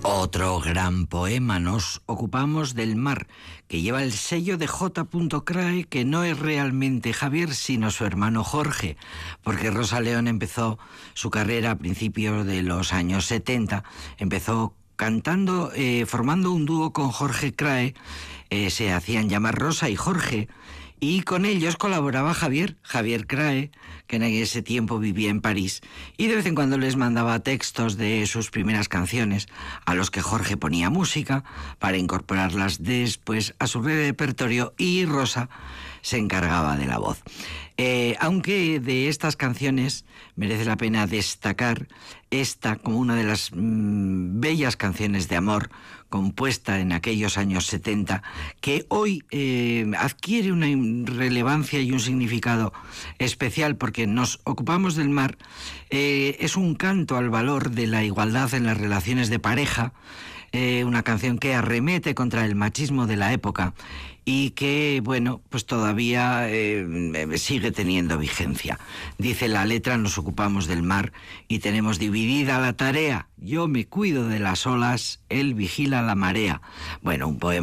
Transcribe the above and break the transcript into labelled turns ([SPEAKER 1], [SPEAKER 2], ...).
[SPEAKER 1] Otro gran poema. Nos ocupamos del mar, que lleva el sello de J. Crae, que no es realmente Javier, sino su hermano Jorge, porque Rosa León empezó su carrera a principios de los años 70, empezó cantando, formando un dúo con Jorge Crae, se hacían llamar Rosa y Jorge, y con ellos colaboraba Javier Crae, que en ese tiempo vivía en París, y de vez en cuando les mandaba textos de sus primeras canciones, a los que Jorge ponía música para incorporarlas después a su repertorio, y Rosa se encargaba de la voz. Aunque de estas canciones merece la pena destacar esta como una de las bellas canciones de amor compuesta en aquellos años 70, que hoy adquiere una relevancia y un significado especial porque nos ocupamos del mar. Es un canto al valor de la igualdad en las relaciones de pareja, una canción que arremete contra el machismo de la época y que, bueno, pues todavía sigue teniendo vigencia. Dice la letra: nos ocupamos del mar y tenemos dividida la tarea. Yo me cuido de las olas, él vigila la marea. Bueno, un poema